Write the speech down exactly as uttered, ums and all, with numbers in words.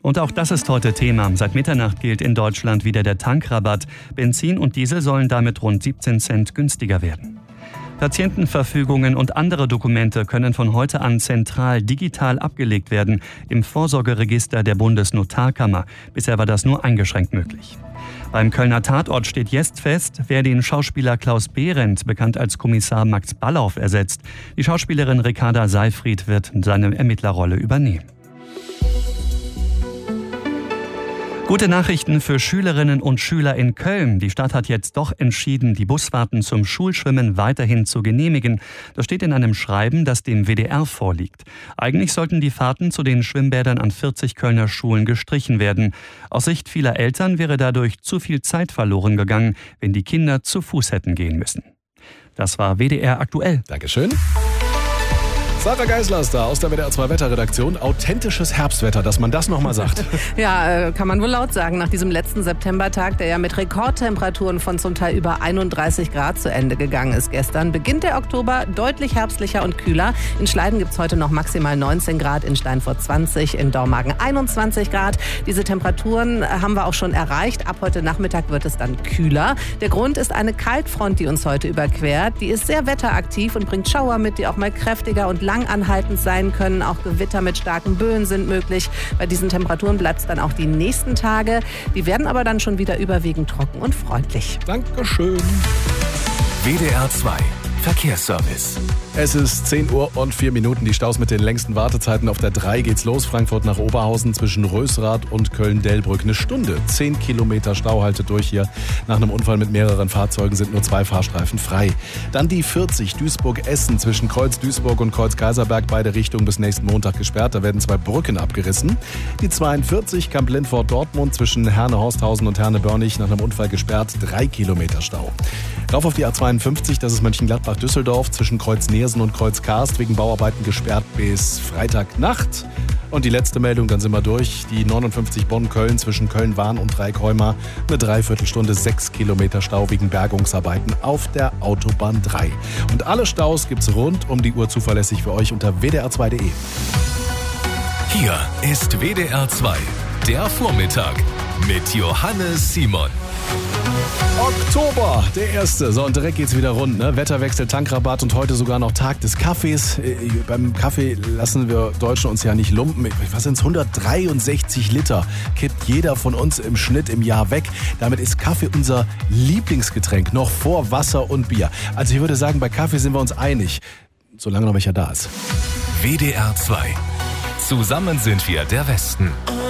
Und auch das ist heute Thema. Seit Mitternacht gilt in Deutschland wieder der Tankrabatt. Benzin und Diesel sollen damit rund siebzehn Cent günstiger werden. Patientenverfügungen und andere Dokumente können von heute an zentral digital abgelegt werden im Vorsorgeregister der Bundesnotarkammer. Bisher war das nur eingeschränkt möglich. Beim Kölner Tatort steht jetzt fest, wer den Schauspieler Klaus Behrendt, bekannt als Kommissar Max Ballauf, ersetzt. Die Schauspielerin Ricarda Seyfried wird seine Ermittlerrolle übernehmen. Gute Nachrichten für Schülerinnen und Schüler in Köln. Die Stadt hat jetzt doch entschieden, die Busfahrten zum Schulschwimmen weiterhin zu genehmigen. Das steht in einem Schreiben, das dem W D R vorliegt. Eigentlich sollten die Fahrten zu den Schwimmbädern an vierzig Kölner Schulen gestrichen werden. Aus Sicht vieler Eltern wäre dadurch zu viel Zeit verloren gegangen, wenn die Kinder zu Fuß hätten gehen müssen. Das war W D R aktuell. Dankeschön. Sarah Geisler ist da aus der W D R zwei Wetterredaktion. Authentisches Herbstwetter, dass man das nochmal sagt. Ja, äh, kann man wohl laut sagen. Nach diesem letzten Septembertag, der ja mit Rekordtemperaturen von zum Teil über einunddreißig Grad zu Ende gegangen ist gestern, beginnt der Oktober deutlich herbstlicher und kühler. In Schleiden gibt es heute noch maximal neunzehn Grad, in Steinfurt zwanzig, in Dormagen einundzwanzig Grad. Diese Temperaturen haben wir auch schon erreicht. Ab heute Nachmittag wird es dann kühler. Der Grund ist eine Kaltfront, die uns heute überquert. Die ist sehr wetteraktiv und bringt Schauer mit, die auch mal kräftiger und langanhaltend sein können. Auch Gewitter mit starken Böen sind möglich. Bei diesen Temperaturen bleibt es dann auch die nächsten Tage. Die werden aber dann schon wieder überwiegend trocken und freundlich. Dankeschön. W D R zwei Verkehrsservice. Es ist zehn Uhr und vier Minuten. Die Staus mit den längsten Wartezeiten auf der drei geht's los. Frankfurt nach Oberhausen zwischen Rösrath und Köln-Delbrück. Eine Stunde. Zehn Kilometer Stau haltet durch hier. Nach einem Unfall mit mehreren Fahrzeugen sind nur zwei Fahrstreifen frei. Dann die vierzig Duisburg-Essen zwischen Kreuz-Duisburg und Kreuz-Kaiserberg. Beide Richtungen bis nächsten Montag gesperrt. Da werden zwei Brücken abgerissen. Die zweiundvierzig Kamp-Lindfort-Dortmund zwischen Herne-Horsthausen und Herne-Börnig nach einem Unfall gesperrt. Drei Kilometer Stau. Rauf auf die A zweiundfünfzig, das ist Mönchengladbach-Düsseldorf zwischen Kreuz-Nersen und Kreuz-Karst wegen Bauarbeiten gesperrt bis Freitagnacht. Und die letzte Meldung, dann sind wir durch. Die neunundfünfzig Bonn-Köln zwischen Köln-Wahn und Dreieckheuma. Eine Dreiviertelstunde, sechs Kilometer Stau wegen Bergungsarbeiten auf der Autobahn drei. Und alle Staus gibt's rund um die Uhr zuverlässig für euch unter w d r zwei punkt d e. Hier ist W D R zwei, der Vormittag mit Johannes Simon. Oktober, der erste. So, und direkt geht's wieder rund, ne? Wetterwechsel, Tankrabatt und heute sogar noch Tag des Kaffees. Äh, beim Kaffee lassen wir Deutschen uns ja nicht lumpen. Was sind's? hundertdreiundsechzig Liter kippt jeder von uns im Schnitt im Jahr weg. Damit ist Kaffee unser Lieblingsgetränk, noch vor Wasser und Bier. Also ich würde sagen, bei Kaffee sind wir uns einig, solange noch welcher da ist. W D R zwei. Zusammen sind wir der Westen.